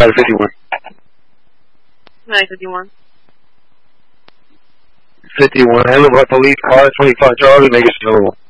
51. 951. 51. Hello, police car 25 Charlie, make it slow.